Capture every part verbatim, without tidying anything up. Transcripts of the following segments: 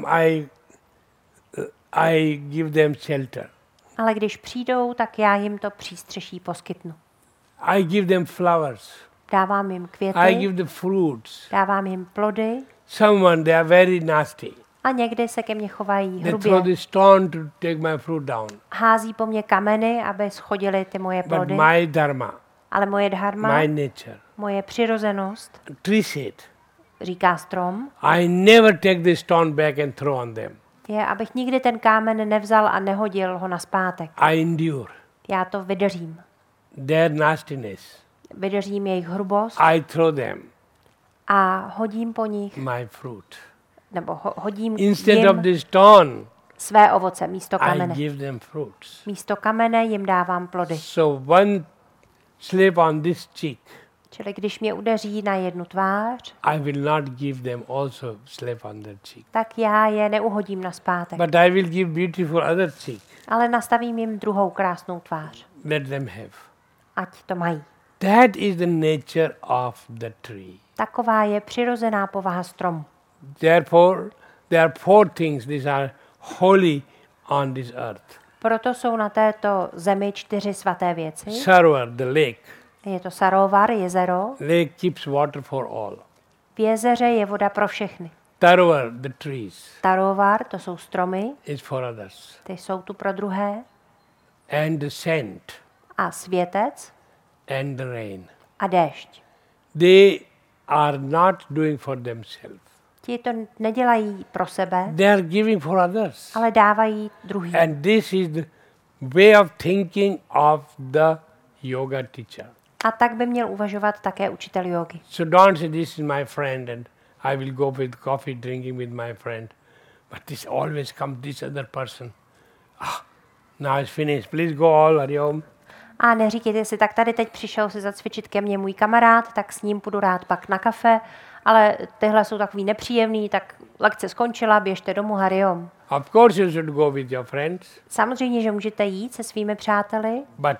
I, I give them shelter. Ale když přijdou, tak já jim to přístřeší poskytnu. I give them flowers. Dávám jim květy, I give the fruits. dávám jim plody Someone, they are very nasty. a někdy se ke mně chovají They throw hrubě. the stone to take my fruit down. Hází po mně kameny, aby schodily ty moje But plody. my dharma, Ale moje dharma, my nature, moje přirozenost, tree said, říká strom, I never take the stone back and throw on them. je, abych nikdy ten kámen nevzal a nehodil ho nazpátek. I endure Já to vydržím. their nastiness. Vydržím jejich hrubost I throw them a hodím po nich, my fruit. nebo ho, hodím Instead of jim the stone, své ovoce místo I kamene. give them fruits. Místo kamene jim dávám plody. So one slap on this cheek, Čili když mě udeří na jednu tvář, I will not give them also slap on their cheek. tak já je neuhodím nazpátek. But I will give beautiful other cheek. Ale nastavím jim druhou krásnou tvář. Let them have. Ať to mají. That is the nature of the tree. Taková je přirozená povaha stromu. Therefore, there are four things these are holy on this earth. Proto jsou na této zemi čtyři svaté věci. Sarovar, the lake. Je to Sarovar, jezero. Lake keeps water for all. V jezeře je voda pro všechny. Tarovar, the trees, Tarovar, to jsou stromy, is for others. ty jsou tu pro druhé. And the scent A světec and the rain. a déšť. They are not doing for themselves. Ti to nedělají pro sebe, They are giving for others. ale dávají druhým. And this is the way of thinking of the yoga teacher. A tak by měl uvažovat také učitel jógy. So don't say this is my friend and I will go with coffee drinking with my friend. But this always comes this other person. Ah, now it's finished. Please go all, Hari Om. A neříkejte si, tak tady teď přišel si zacvičit ke mně můj kamarád, tak s ním půjdu rád pak na kafe, ale tyhle jsou takový nepříjemný, tak lekce skončila, běžte domů, Hari Om. Of course you should go with your friends, Samozřejmě, že můžete jít se svými přáteli, but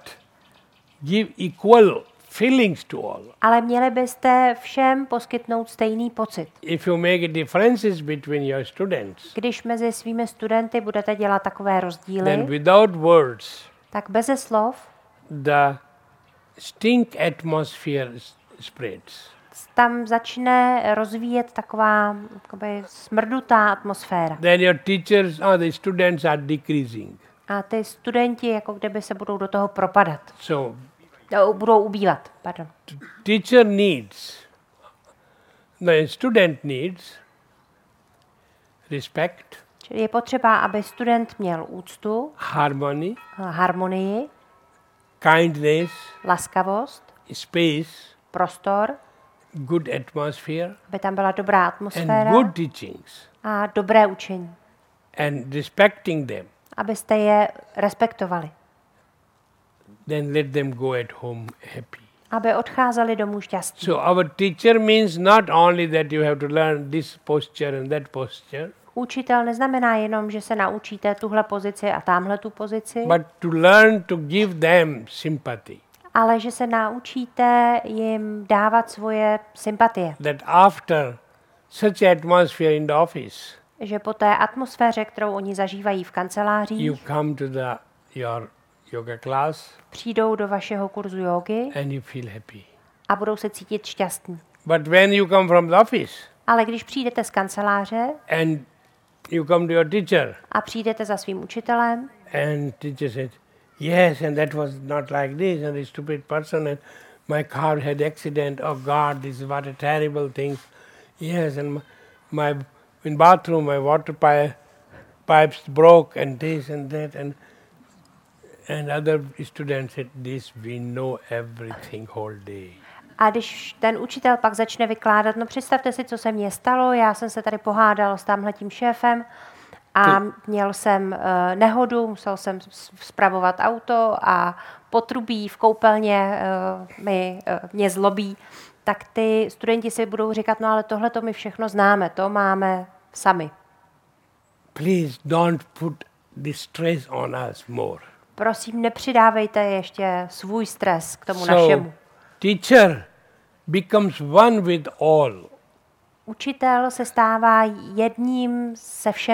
give equal feelings to all. ale měli byste všem poskytnout stejný pocit. If you make differences between your students, Když mezi svými studenty budete dělat takové rozdíly, then without words, tak beze slov the stink atmosphere s- spreads. tam začne rozvíjet taková jakoby smrdutá atmosféra. Then your teachers or the students are decreasing. A ty studenti jako kdyby se budou do toho propadat. So No, budou ubývat, pardon. teacher needs, the student needs respect, Čili je potřeba, aby student měl úctu, harmony, harmonii, kindness, laskavost, space, prostor, good atmosphere, aby tam byla dobrá and atmosféra good teachings, a dobré učení. and respecting them. Abyste je respektovali. Then let them go at home happy. Aby odcházeli domů šťastní. So our teacher means not only that you have to learn this posture and that posture, Učitel neznamená jenom, že se naučíte tuhle pozici a tamhle tu pozici, but to learn to give them sympathy. ale že se naučíte jim dávat svoje sympatie. That after such atmosphere in the office, Že po té atmosféře, kterou oni zažívají v you kancelářích, come to the your yoga class přijdou do vašeho kurzu jógy and you feel happy. a budou se cítit šťastní. But when you come from the office Ale když přijdete z kanceláře and you come to your teacher a přijdete za svým učitelem and teacher said, yes, and that was not like this, and the stupid person, and my car had accident, oh God, this is what a terrible thing. Yes, and my, my in bathroom my water pipe, pipes broke and this and that, and and other students said, this we know everything whole day. a když ten učitel pak začne vykládat, no představte si, co se mně stalo, já jsem se tady pohádal s tamhletím šéfem a měl jsem uh, nehodu, musel jsem s- spravovat auto a potrubí v koupelně uh, mi, uh, mě zlobí, tak ty studenti si budou říkat, no ale tohle to my všechno známe, to máme sami. Please don't put the stress on us more. Prosím, nepřidávejte ještě svůj stres k tomu So, našemu. teacher becomes one with all. Učitel se stává jedním se všemi.